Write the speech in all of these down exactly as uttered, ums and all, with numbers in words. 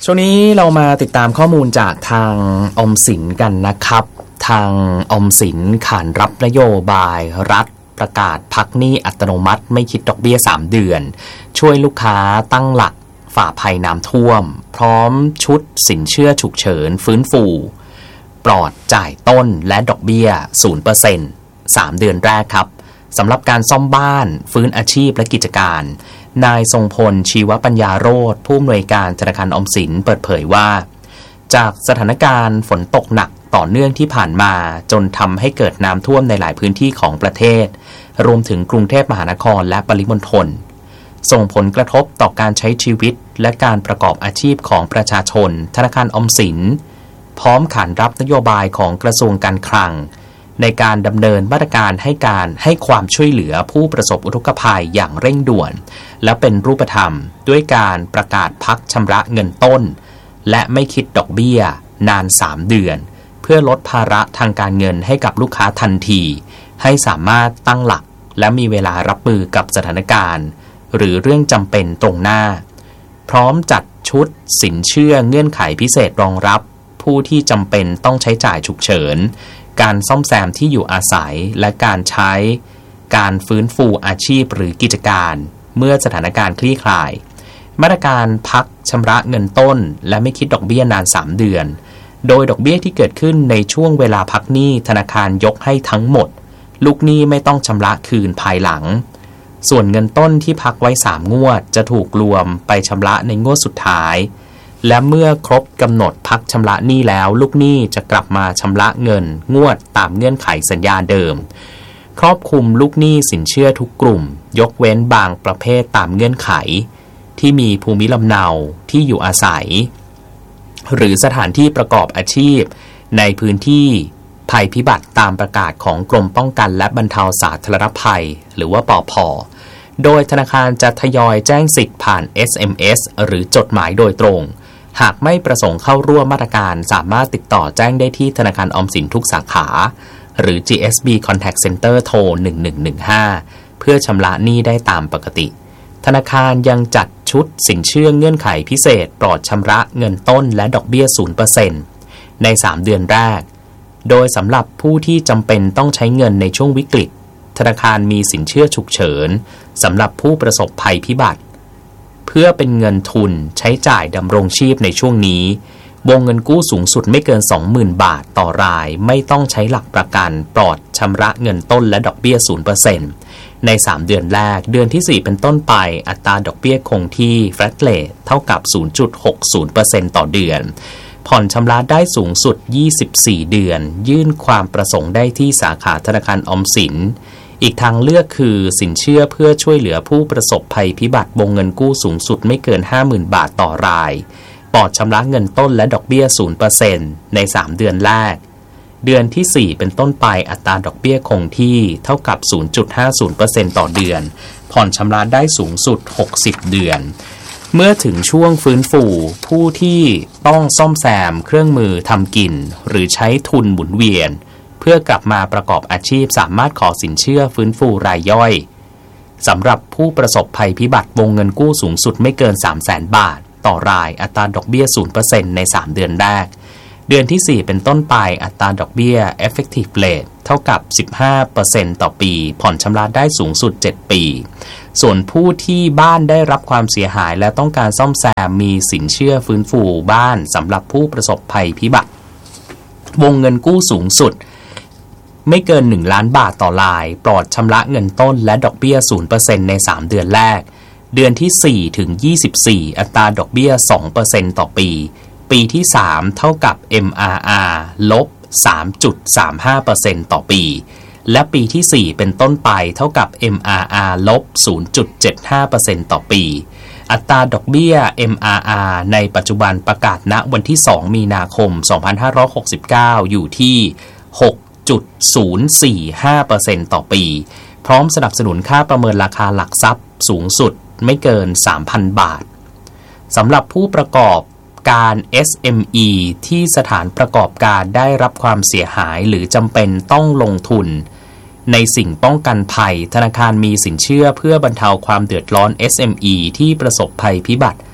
ช่วงนี้เรามาติดตามข้อมูลจากทางออมสินกันนะครับทางออมสินขานรับนโยบายรัฐประกาศพักหนี้อัตโนมัติไม่คิดดอกเบี้ยสามเดือนช่วยลูกค้าตั้งหลักฝ่าภัยน้ำท่วมพร้อมชุดสินเชื่อฉุกเฉินฟื้นฟูปลอดจ่ายต้นและดอกเบี้ย ศูนย์เปอร์เซ็นต์ สามเดือนแรกครับสำหรับการซ่อมบ้านฟื้นอาชีพและกิจการนายทรงพลชีวปัญญาโรจน์ผู้อำนวยการธนาคารออมสินเปิดเผยว่าจากสถานการณ์ฝนตกหนักต่อเนื่องที่ผ่านมาจนทำให้เกิดน้ำท่วมในหลายพื้นที่ของประเทศรวมถึงกรุงเทพมหานครและปริมณฑลส่งผลกระทบต่อการใช้ชีวิตและการประกอบอาชีพของประชาชนธนาคารออมสินพร้อมขานรับนโยบายของกระทรวงการคลังในการดำเนินมาตรการให้การให้ความช่วยเหลือผู้ประสบอุทกภัยอย่างเร่งด่วนและเป็นรูปธรรมด้วยการประกาศพักชำระเงินต้นและไม่คิดดอกเบี้ยนานสามเดือนเพื่อลดภาระทางการเงินให้กับลูกค้าทันทีให้สามารถตั้งหลักและมีเวลารับมือกับสถานการณ์หรือเรื่องจำเป็นตรงหน้าพร้อมจัดชุดสินเชื่อเงื่อนไขพิเศษรองรับผู้ที่จำเป็นต้องใช้จ่ายฉุกเฉินการซ่อมแซมที่อยู่อาศัยและการใช้การฟื้นฟูอาชีพหรือกิจการเมื่อสถานการณ์คลี่คลายมาตรการพักชำระเงินต้นและไม่คิดดอกเบี้ยนานสามเดือนโดยดอกเบี้ยที่เกิดขึ้นในช่วงเวลาพักหนี้ธนาคารยกให้ทั้งหมดลูกหนี้ไม่ต้องชำระคืนภายหลังส่วนเงินต้นที่พักไว้สามงวดจะถูกรวมไปชำระในงวดสุดท้ายและเมื่อครบกำหนดพักชำระหนี้แล้วลูกหนี้จะกลับมาชำระเงินงวดตามเงื่อนไขสัญญาเดิมครอบคลุมลูกหนี้สินเชื่อทุกกลุ่มยกเว้นบางประเภทตามเงื่อนไขที่มีภูมิลำเนาที่อยู่อาศัยหรือสถานที่ประกอบอาชีพในพื้นที่ภัยพิบัติตามประกาศของกรมป้องกันและบรรเทาสาธารณภัยหรือว่าปภ.โดยธนาคารจะทยอยแจ้งสิทธิ์ผ่าน เอส เอ็ม เอส หรือจดหมายโดยตรงหากไม่ประสงค์เข้าร่วมมาตรการสามารถติดต่อแจ้งได้ที่ธนาคารออมสินทุกสาขาหรือ จี เอส บี Contact Center โทรหนึ่งหนึ่งหนึ่งห้าเพื่อชำระหนี้ได้ตามปกติธนาคารยังจัดชุดสินเชื่อเงื่อนไขพิเศษปลอดชำระเงินต้นและดอกเบี้ย ศูนย์เปอร์เซ็นต์ ในสามเดือนแรกโดยสำหรับผู้ที่จำเป็นต้องใช้เงินในช่วงวิกฤตธนาคารมีสินเชื่อฉุกเฉินสำหรับผู้ประสบภัยพิบัติเพื่อเป็นเงินทุนใช้จ่ายดำรงชีพในช่วงนี้วงเงินกู้สูงสุดไม่เกิน สองหมื่น บาทต่อรายไม่ต้องใช้หลักประกันปลอดชำระเงินต้นและดอกเบี้ย ศูนย์เปอร์เซ็นต์ ในสามเดือนแรกเดือนที่สี่เป็นต้นไปอัตราดอกเบี้ยคงที่ flat rate เท่ากับ ศูนย์จุดหกศูนย์เปอร์เซ็นต์ ต่อเดือนผ่อนชำระได้สูงสุดยี่สิบสี่เดือนยื่นความประสงค์ได้ที่สาขาธนาคารออมสินอีกทางเลือกคือสินเชื่อเพื่อช่วยเหลือผู้ประสบภัยพิบัติวงเงินกู้สูงสุดไม่เกิน ห้าหมื่น บาทต่อรายปลอดชำระเงินต้นและดอกเบี้ย ศูนย์เปอร์เซ็นต์ ในสามเดือนแรกเดือนที่สี่เป็นต้นไปอัตราดอกเบี้ยคงที่เท่ากับ ศูนย์จุดห้าศูนย์เปอร์เซ็นต์ ต่อเดือนผ่อนชำระได้สูงสุดหกสิบเดือนเมื่อถึงช่วงฟื้นฟูผู้ที่ต้องซ่อมแซมเครื่องมือทำกินหรือใช้ทุนหมุนเวียนเพื่อกลับมาประกอบอาชีพสามารถขอสินเชื่อฟื้นฟูรายย่อยสำหรับผู้ประสบภัยพิบัติวงเงินกู้สูงสุดไม่เกิน สามแสน บาทต่อรายอัตราดอกเบี้ย ศูนย์เปอร์เซ็นต์ ในสามเดือนแรกเดือนที่สี่เป็นต้นไปอัตราดอกเบี้ย effective rate เท่ากับ สิบห้าเปอร์เซ็นต์ ต่อปีผ่อนชำระได้สูงสุดเจ็ดปีส่วนผู้ที่บ้านได้รับความเสียหายและต้องการซ่อมแซมมีสินเชื่อฟื้นฟูบ้านสำหรับผู้ประสบภัยพิบัติวงเงินกู้สูงสุดไม่เกินหนึ่งล้านบาทต่อรายปลอดชำระเงินต้นและดอกเบี้ย ศูนย์เปอร์เซ็นต์ ในสามเดือนแรกเดือนที่สี่ถึงยี่สิบสี่อัตราดอกเบี้ย สองเปอร์เซ็นต์ ต่อปีปีที่สามเท่ากับ เอ็ม อาร์ อาร์ ลบ สามจุดสามห้าเปอร์เซ็นต์ ต่อปีและปีที่สี่เป็นต้นไปเท่ากับ เอ็ม อาร์ อาร์ ลบ ศูนย์จุดเจ็ดห้าเปอร์เซ็นต์ ต่อปีอัตราดอกเบี้ย เอ็ม อาร์ อาร์ ในปัจจุบันประกาศณวันที่สองมีนาคมสองพันห้าร้อยหกสิบเก้าอยู่ที่ หกจุดศูนย์สี่ห้าเปอร์เซ็นต์ ต่อปีพร้อมสนับสนุนค่าประเมินราคาหลักทรัพย์สูงสุดไม่เกิน สามพัน บาทสำหรับผู้ประกอบการ เอส เอ็ม อี ที่สถานประกอบการได้รับความเสียหายหรือจำเป็นต้องลงทุนในสิ่งป้องกันภัยธนาคารมีสินเชื่อเพื่อบรรเทาความเดือดร้อน เอส เอ็ม อี ที่ประสบภัยพิบัติ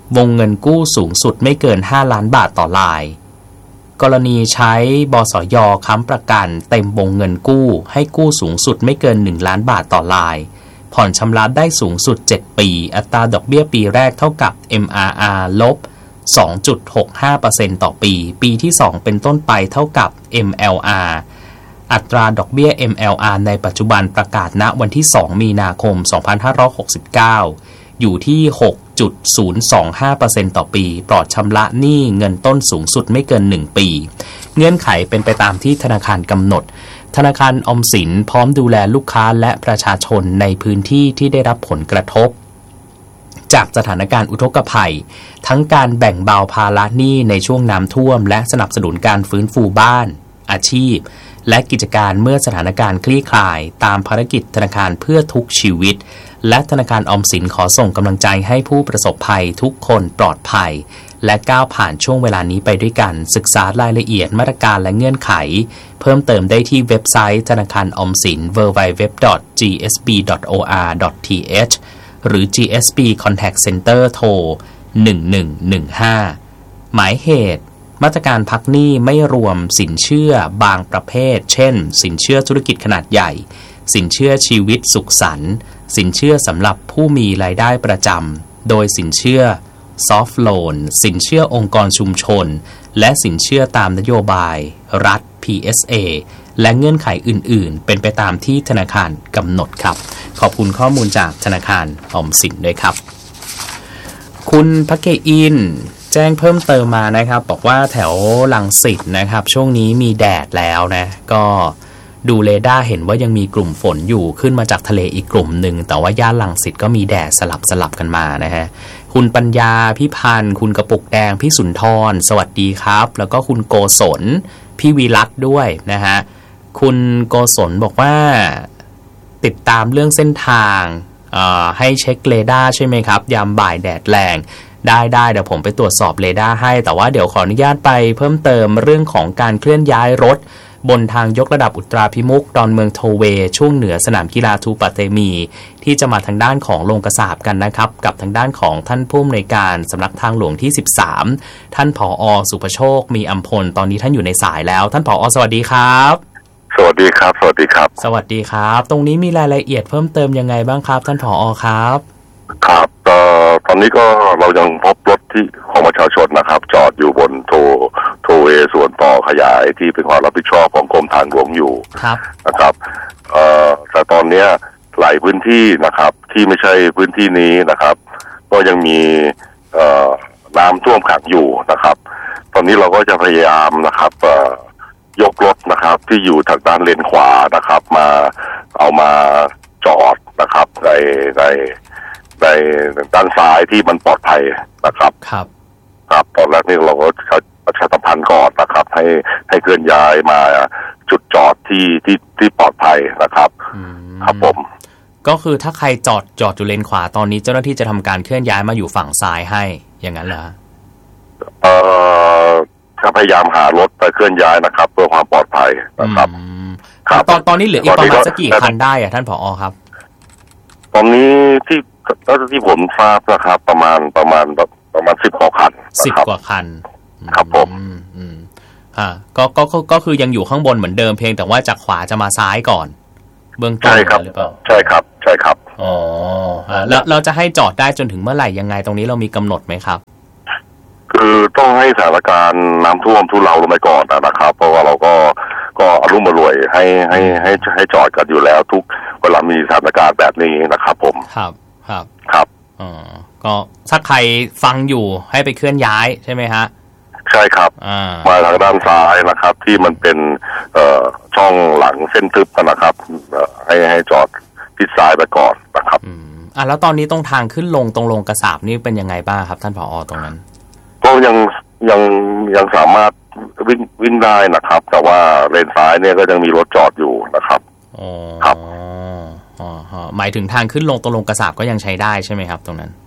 วงเงินกู้สูงสุดไม่เกินห้าล้านบาทต่อรายกรณีใช้บสย.ค้ำประกันเต็มวงเงินกู้ให้กู้สูงสุดไม่เกินหนึ่งล้านบาทต่อรายผ่อนชำระได้สูงสุดเจ็ดปีอัตราดอกเบี้ยปีแรกเท่ากับ เอ็ม อาร์ อาร์ ลบ สองจุดหกห้าเปอร์เซ็นต์ ต่อปีปีที่สองเป็นต้นไปเท่ากับ เอ็ม แอล อาร์ อัตราดอกเบี้ย เอ็ม แอล อาร์ ในปัจจุบันประกาศณวันที่สองมีนาคมสองพันห้าร้อยหกสิบเก้าอยู่ที่ หกจุดศูนย์สองห้าเปอร์เซ็นต์ ต่อปีปลอดชำระหนี้เงินต้นสูงสุดไม่เกินหนึ่งปีเงื่อนไขเป็นไปตามที่ธนาคารกำหนดธนาคารออมสินพร้อมดูแลลูกค้าและประชาชนในพื้นที่ที่ได้รับผลกระทบจากสถานการณ์อุทกภัยทั้งการแบ่งเบาภาระหนี้ในช่วงน้ำท่วมและสนับสนุนการฟื้นฟูบ้านอาชีพและกิจการเมื่อสถานการณ์คลี่คลายตามภารกิจธนาคารเพื่อทุกชีวิตและธนาคารออมสินขอส่งกำลังใจให้ผู้ประสบภัยทุกคนปลอดภัยและก้าวผ่านช่วงเวลานี้ไปด้วยกันศึกษารายละเอียดมาตรการและเงื่อนไขเพิ่มเติมได้ที่เว็บไซต์ธนาคารออมสิน ดับเบิลยู ดับเบิลยู ดับเบิลยู ดอท จี เอส บี ดอท โอ อาร์ ดอท ที เอช หรือ จี เอส บี Contact Center โทรหนึ่งหนึ่งหนึ่งห้าหมายเหตุมาตรการพักหนี้ไม่รวมสินเชื่อบางประเภทเช่นสินเชื่อธุรกิจขนาดใหญ่สินเชื่อชีวิตสุขสันต์สินเชื่อสำหรับผู้มีรายได้ประจำโดยสินเชื่อ Soft Loan สินเชื่อองค์กรชุมชนและสินเชื่อตามนโยบายรัฐ พี เอส เอ และเงื่อนไขอื่นๆเป็นไปตามที่ธนาคารกำหนดครับขอบคุณข้อมูลจากธนาคารออมสินด้วยครับคุณพักเกอินแจ้งเพิ่มเติมมานะครับบอกว่าแถวรังสิตนะครับช่วงนี้มีแดดแล้วนะก็ดูเรดาร์เห็นว่ายังมีกลุ่มฝนอยู่ขึ้นมาจากทะเลอีกกลุ่มหนึ่งแต่ว่าย่านรังสิตก็มีแดดสลับสลับกันมานะฮะคุณปัญญาพี่พันธ์คุณกระปุกแดงพี่สุนทรสวัสดีครับแล้วก็คุณโกศลพี่วีรัตน์ด้วยนะฮะคุณโกศลบอกว่าติดตามเรื่องเส้นทางให้เช็คเรดาร์ใช่ไหมครับยามบ่ายแดดแรงได้ได้เดี๋ยวผมไปตรวจสอบเรดาร์ให้แต่ว่าเดี๋ยวขออนุญาตไปเพิ่มเติมเรื่องของการเคลื่อนย้ายรถบนทางยกระดับอุตราพิมุขดอนเมืองโทเวช่วงเหนือสนามกีฬาทูปะเตมีที่จะมาทางด้านของโรงกษาบกันนะครับกับทางด้านของท่านผู้อำนวยการสำนักทางหลวงที่สิบสามท่านผอ.สุภโชคมีอำพลตอนนี้ท่านอยู่ในสายแล้วท่านผอ.สวัสดีครับสวัสดีครับสวัสดีครับสวัสดีครับตรงนี้มีรายละเอียดเพิ่มเติมยังไงบ้างครับท่านผอ.ครับครับตอนนี้ก็เรายังพบรถที่ของประชาชนนะครับจอดอยู่บนโทโทเวส่วนต่อขยายที่เป็นความรับผิดชอบของกรมทางหลวงอยู่นะครับเอ่อแต่ตอนนี้หลายพื้นที่นะครับที่ไม่ใช่พื้นที่นี้นะครับก็ยังมีเอ่อน้ำท่วมขังอยู่นะครับตอนนี้เราก็จะพยายามนะครับเอ่อยกรถนะครับที่อยู่ทางด้านเลนขวานะครับมาเอามาจอดนะครับในในในด้านซ้ายที่มันปลอดภัยนะครับครับครับตอนแรกนี่เราก็ประชาสัมพันธ์ก่อนนะครับให้ให้เคลื่อนย้ายมาจุดจอดที่ที่ที่ปลอดภัยนะครับครับผมก็คือถ้าใครจอดจอดอยู่เลนขวาตอนนี้เจ้าหน้าที่จะทำการเคลื่อนย้ายมาอยู่ฝั่งซ้ายให้อย่างนั้นเหรอเอ่อจะพยายามหารถไปเคลื่อนย้ายนะครับเพื่อความปลอดภัยนะครับครับตอนตอนนี้เหลืออีกประมาณสักกี่คันได้อะท่านผอ.ครับตอนนี้ที่ก็ที่ผมทราบนะครับประมาณประมาณประมาณสิบกว่าคันสิบกว่าคันครับผมอืมอ่าก็ก็ก็คือยังอยู่ข้างบนเหมือนเดิมเพียงแต่ว่าจากขวาจะมาซ้ายก่อนเบื้องต้นหรือเปล่าใช่ครับใช่ครับอ๋อแล้วเราจะให้จอดได้จนถึงเมื่อไหร่ยังไงตรงนี้เรามีกำหนดไหมครับคือต้องให้สถานการณ์น้ำท่วมทุเลาลงไปก่อนนะครับเพราะว่าเราก็ก็อรุ่มอร่วยให้ให้ให้ให้จอดกันอยู่แล้วทุกเวลามีสถานการณ์แบบนี้นะครับผมครับครับครับอ๋อก็ถ้าใครฟังอยู่ให้ไปเคลื่อนย้ายใช่ไหมฮะใช่ครับมาทางด้านซ้ายนะครับที่มันเป็นเอ่อช่องหลังเส้นทึบนะครับให้ให้จอดทิศซ้ายไปก่อนนะครับอืมอ่ะแล้วตอนนี้ตรงทางขึ้นลงตรงลงกระสาบนี่เป็นยังไงบ้างครับท่านผอ.ตรงนั้นก็ยังยังยังสามารถวิ่งวิ่งได้นะครับแต่ว่าเลนซ้ายเนี่ยก็ยังมีรถจอดอยู่นะครับอ๋อครับอ๋อหมายถึงทางขึ้นลงตรงลงกระสาบก็ยังใช้ได้ใช่ไหมครับตรงนั้น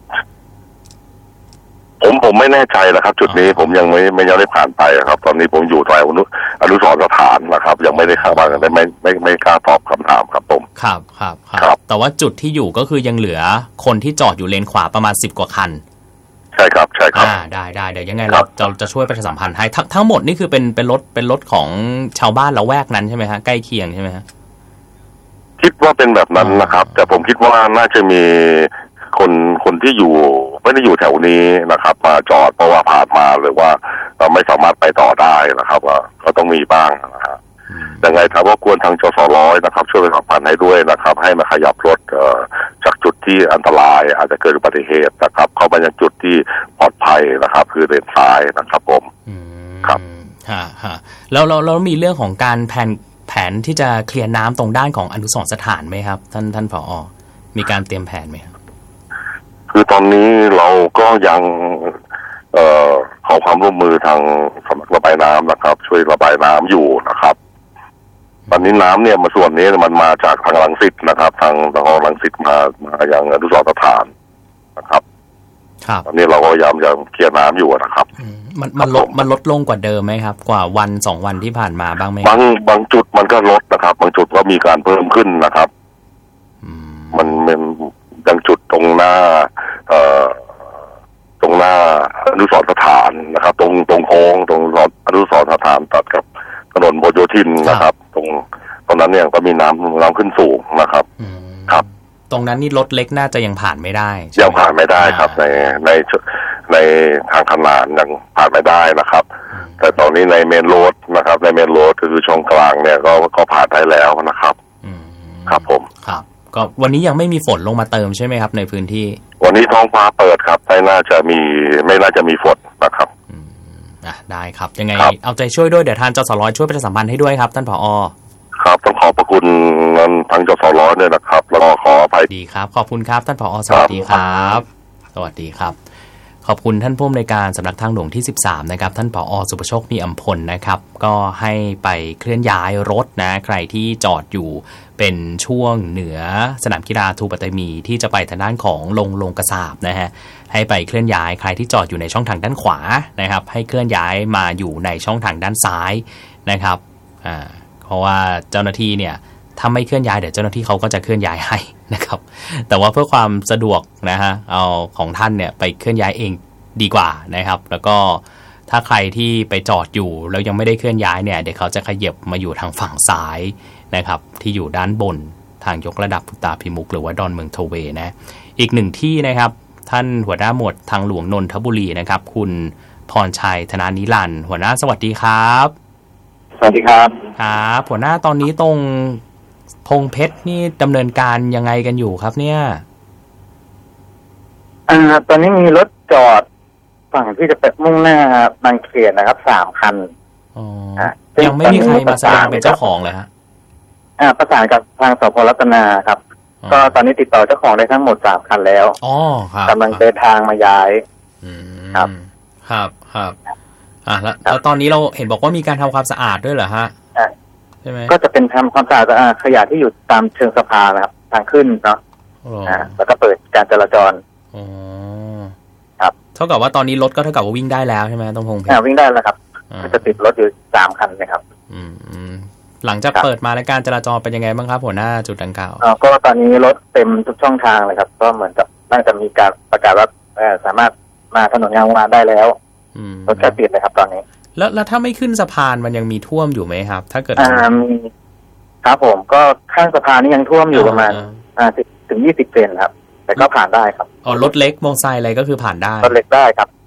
ผมผมไม่แน่ใจนะครับจุดนี้ผมยังไม่ไม่ยังได้ผ่านไปครับตอนนี้ผมอยู่แถวอนุสรณ์สถานนะครับยังไม่ได้เข้าบ้านกันไม่ไม่ไม่กล้าตอบคำถามครับผมครับครับครับแต่ว่าจุดที่อยู่ก็คือยังเหลือคนที่จอดอยู่เลนขวาประมาณสิบกว่าคันใช่ครับใช่ช่ครับอ่าได้ได้เดี๋ยวยังไงเราจะจะช่วยประชาสัมพันธ์ให้ทั้งทั้งหมดนี่คือเป็นเป็นรถเป็นรถของชาวบ้านละแวกนั้นใช่ไหมฮะใกล้เคียงใช่ไหมฮะคิดว่าเป็นแบบนั้นนะครับแต่ผมคิดว่าน่าจะมีคนคนที่อยู่ไม่ได้อยู่แถวนี้นะครับมาจอดเพราะว่าผ่านมาหรือว่าไม่สามารถไปต่อได้นะครับว่าก็ต้องมีบ้างนะฮะยังไงถ้าว่าควรทางจสร้อยนะครับช่วยประชาสัมพันธ์ให้ด้วยนะครับให้มาขยับรถจากจุดที่อันตรายอาจจะเกิดอุบัติเหตุนะครับเข้าไปยังจุดที่ปลอดภัยนะครับคือเลนซ้ายนะครับผมครับฮะฮะแล้วเราเรามีเรื่องของการแผนแผนที่จะเคลียร์น้ำตรงด้านของอนุสรณ์สถานไหมครับท่านท่านผอ.มีการเตรียมแผนไหมครับคือตอนนี้เราก็ยังเอ่อขอความร่วมมือทางสำนักระบายน้ำนะครับช่วยระบายน้ำอยู่นะครับตอนนี้น้ำเนี่ยมาส่วนนี้มันมาจากทางรังสิตนะครับทางทางรังสิตมามาอย่างอนุสรณ์สถานนะครับครับตอนนี้เราก็พยายามจะเคลียร์น้ำอยู่นะครับมันมันลดมันลดลงกว่าเดิมไหมครับกว่าวันสองวันที่ผ่านมาบ้างไหมบางบางจุดมันก็ลดนะครับบางจุดก็มีการเพิ่มขึ้นนะครับมันเป็นบางจุดตรงหน้าเอ่อตรงหน้าอนุสรณ์สถานนะครับตรงตรงโค้งตรงอนุสรณ์สถานตัดกับถนนโบโยธินนะครับตรงตรงนั้นเนี่ยก็มีน้ำน้ำขึ้นสูงนะครับครับตรงนั้นนี่รถเล็กน่าจะยังผ่านไม่ได้ยังผ่านไม่ได้ครับในในในทางขนานยังผ่านไม่ได้นะครับแต่ตอนนี้ในเมนโรดนะครับในเมนโรดคือช่องกลางเนี่ยก็ก็ผ่านได้แล้วนะครับครับผมครับก็วันนี้ยังไม่มีฝนลงมาเติมใช่ไหมครับในพื้นที่วันนี้ท้องฟ้าเปิดครับไม่น่าจะมีไม่น่าจะมีฝนนะครับอ่ะได้ครับยังไงเอาใจช่วยด้วยเดี๋ยวทางจสร้อยช่วยประชาสัมพันธ์ให้ด้วยครับท่านผอ. ครับต้องขอบพระคุณทางจสร้อยด้วยนะครับแล้วก็ขออภัยดีครับขอบคุณครับท่านผอ.สวัสดีครับสวัสดีครับขอบคุณท่านผู้อำนวยการสำนักทางหลวงที่สิบสามนะครับท่านผอ.สุประโชคมีอำพลนะครับก็ให้ไปเคลื่อนย้ายรถนะใครที่จอดอยู่เป็นช่วงเหนือสนามกีฬาทูปะเตมีที่จะไปทางด้านของลงลงกระสาบนะฮะให้ไปเคลื่อนย้ายใครที่จอดอยู่ในช่องทางด้านขวานะครับให้เคลื่อนย้ายมาอยู่ในช่องทางด้านซ้ายนะครับอ่าเพราะว่าเจ้าหน้าที่เนี่ยถ้าไม่เคลื่อนย้ายเดี๋ยวเจ้าหน้าที่เขาก็จะเคลื่อนย้ายให้นะครับแต่ว่าเพื่อความสะดวกนะฮะเอาของท่านเนี่ยไปเคลื่อนย้ายเองดีกว่านะครับแล้วก็ถ้าใครที่ไปจอดอยู่แล้วยังไม่ได้เคลื่อนย้ายเนี่ยเดี๋ยวเขาจะขยับมาอยู่ทางฝั่งซ้ายนะครับที่อยู่ด้านบนทางยกระดับพุตาพิมุขหรือว่าดอนเมืองโทเวนะอีกหนึ่งที่นะครับท่านหัวหน้าหมวดทางหลวงนนทบุรีนะครับคุณพรชัยธนานิรันดร์หัวหน้าสวัสดีครับสวัสดีครับครับหัวหน้าตอนนี้ตรงพงเพชรนี่ดำเนินการยังไงกันอยู่ครับเนี่ยอ่าตอนนี้มีรถจอดฝั่งที่จะไปมุ่งหน้าบางเขนนะครับสามคันอ๋อยังไม่มีใครมาแสดงเป็นเจ้าของเลยฮะอ่าประสานกับทางสพรัตนาครับก็ตอนนี้ติดต่อเจ้าของได้ทั้งหมดสามคันแล้วอ๋อครับกำลังเดินทางมาย้ายครับครับครับอ่าแล้วแล้วตอนนี้เราเห็นบอกว่ามีการทำความสะอาดด้วยเหรอฮะใช่ไหมก็จะเป็นทำความสะอาดขยะที่อยู่ตามเชิงสะพานนะครับทางขึ้นเนาะอ่าแล้วก็เปิดการจราจรอ๋อครับเท่ากับว่าตอนนี้รถก็เท่ากับว่าวิ่งได้แล้วใช่ไหมตรงพงเพชรอ่าวิ่งได้แล้วครับจะติดรถอยู่สามคันนะครับอืมหลังจากเปิดมาแล้วการจราจรเป็นยังไงบ้างครับหัวหน้าจุดดังกล่าวอ๋อก็ตอนนี้รถเต็มทุกช่องทางเลยครับก็เหมือนกับน่าจะมีการประกาศว่าสามารถมาถนนยางมาได้แล้วรถแค่ติดเลยครับตอนนี้แล้วแล้วถ้าไม่ขึ้นสะพานมันยังมีท่วมอยู่ไหมครับถ้าเกิดอ่ามีครับผมก็ข้างสะพานนี่ยังท่วมอยู่ประมาณอ่าสิบถึงยี่สิบเซนครับแต่ก็ผ่านได้ครับอ๋อรถเล็กมอเตอร์ไซค์อะไรก็คือผ่านได้รถเล็กได้ครับ